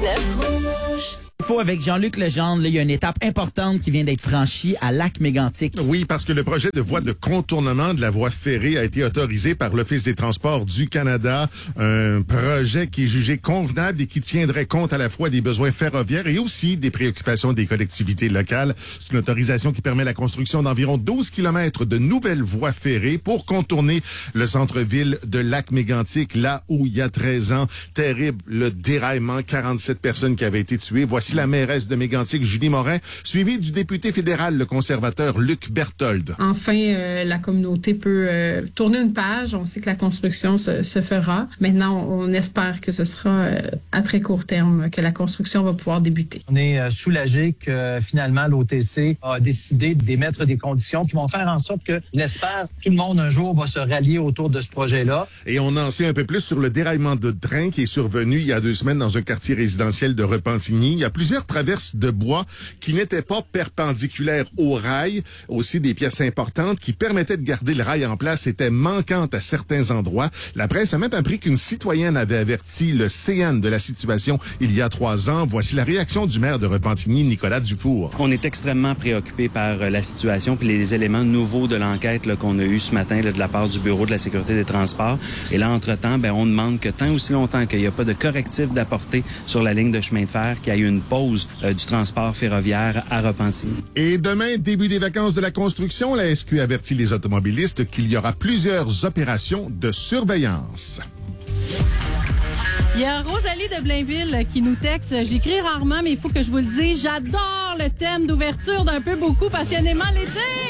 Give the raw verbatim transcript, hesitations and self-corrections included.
neuf. Faut avec Jean-Luc Legendre, là, il y a une étape importante qui vient d'être franchie à Lac-Mégantic. Oui, parce que le projet de voie de contournement de la voie ferrée a été autorisé par l'Office des transports du Canada. Un projet qui est jugé convenable et qui tiendrait compte à la fois des besoins ferroviaires et aussi des préoccupations des collectivités locales. C'est une autorisation qui permet la construction d'environ douze kilomètres de nouvelles voies ferrées pour contourner le centre-ville de Lac-Mégantic, là où il y a treize ans, terrible le déraillement, quarante-sept personnes qui avaient été tuées. Voici la mairesse de Mégantic, Julie Morin, suivie du député fédéral, le conservateur Luc Berthold. Enfin, euh, la communauté peut euh, tourner une page. On sait que la construction se, se fera. Maintenant, on, on espère que ce sera euh, à très court terme que la construction va pouvoir débuter. On est euh, soulagé que euh, finalement l'O T C a décidé d'émettre des conditions qui vont faire en sorte que, j'espère, tout le monde un jour va se rallier autour de ce projet-là. Et on en sait un peu plus sur le déraillement de train qui est survenu il y a deux semaines dans un quartier résidentiel de Repentigny. Il y a plusieurs traverses de bois qui n'étaient pas perpendiculaires au rail. Aussi, des pièces importantes qui permettaient de garder le rail en place étaient manquantes à certains endroits. La presse a même appris qu'une citoyenne avait averti le C N de la situation il y a trois ans. Voici la réaction du maire de Repentigny, Nicolas Dufour. On est extrêmement préoccupé par euh, la situation puis les éléments nouveaux de l'enquête là, qu'on a eu ce matin là, de la part du Bureau de la sécurité des transports. Et là, entre-temps, ben, on demande que tant aussi longtemps qu'il n'y a pas de correctif d'apporter sur la ligne de chemin de fer, qu'il y ait une pause euh, du transport ferroviaire à Repentigny. Et demain, début des vacances de la construction, la S Q avertit les automobilistes qu'il y aura plusieurs opérations de surveillance. Il y a Rosalie de Blainville qui nous texte. J'écris rarement, mais il faut que je vous le dise. J'adore le thème d'ouverture d'Un peu beaucoup passionnément l'été.